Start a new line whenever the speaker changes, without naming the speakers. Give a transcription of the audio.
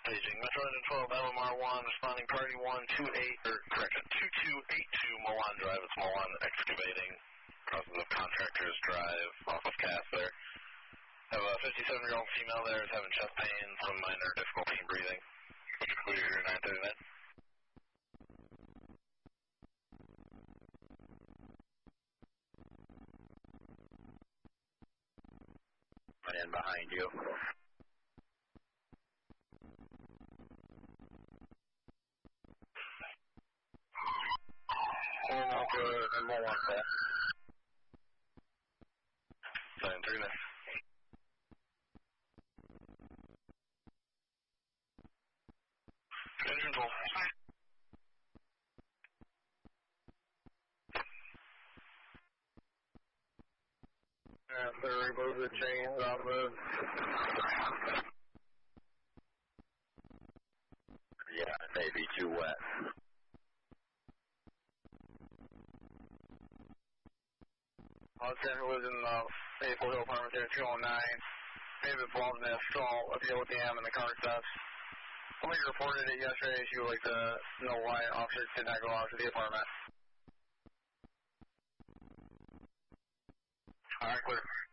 Paging Metro Engine 12, LMR1, responding party 2282 Milan Drive. It's Milan Excavating, process of Contractors Drive, off of Cass there. Have a 57-year-old female there is having chest pain, some minor difficulty in breathing. Clear 939.
In behind you. Pulling out the Milan there.
939. Engine control.
After remove the chains off the... Yeah, it may be too wet. Austin was in the Maple Hill Apartment there, 209. Maybe involved in the assault, a deal with the dam and the car theft. Somebody reported it yesterday. She would like to know why officers did not go out to the apartment.
Alright, clear.